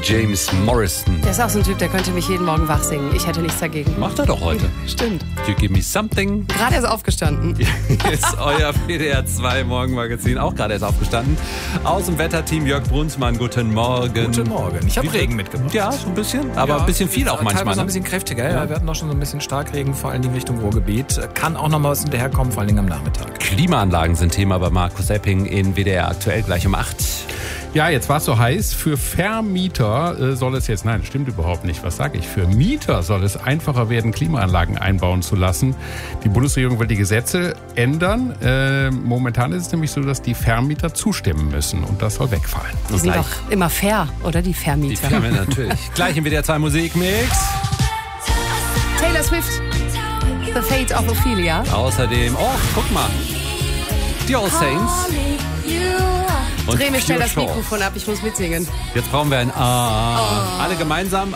James Morrison. Der ist auch so ein Typ, der könnte mich jeden Morgen wach singen. Ich hätte nichts dagegen. Macht er doch heute. Stimmt. You give me something. Gerade erst aufgestanden. Hier ist euer WDR 2 Morgenmagazin, auch gerade erst aufgestanden. Aus dem Wetterteam Jörg Brunsmann, guten Morgen. Guten Morgen. Ich habe Regen mitgebracht. Ja, so ein bisschen, aber ein bisschen viel auch manchmal. Teilweise Ne? ein bisschen kräftiger. Ja. Wir hatten doch schon so ein bisschen Starkregen, vor allen Dingen Richtung Ruhrgebiet. Kann auch noch mal was hinterherkommen, vor allen Dingen am Nachmittag. Klimaanlagen sind Thema bei Markus Epping in WDR aktuell gleich um 8. Ja, jetzt war es so heiß. Für Vermieter soll es jetzt, nein, stimmt überhaupt nicht. Was sage ich? Für Mieter soll es einfacher werden, Klimaanlagen einbauen zu lassen. Die Bundesregierung will die Gesetze ändern. Momentan ist es nämlich so, dass die Vermieter zustimmen müssen und das soll wegfallen. Die sind doch immer fair, oder die Vermieter? Die Vermieter natürlich. Gleich im WDR 2 Musikmix. Taylor Swift, The Fate of Ophelia. Außerdem, guck mal, die All Saints. Und Dreh mir schnell Pure das Shore. Mikrofon ab, ich muss mitsingen. Jetzt brauchen wir ein A. Alle gemeinsam